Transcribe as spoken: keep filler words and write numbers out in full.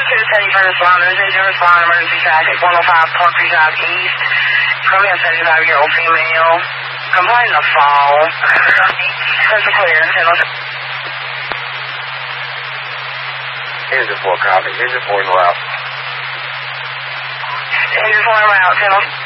two Teddy for responders. They do respond emergency traffic. one oh five Park Street Drive East. Come in, seventy-five-year-old female. Complain the fall. Crystal clear. Engine four copy. Engine four in the route. Engine four in route.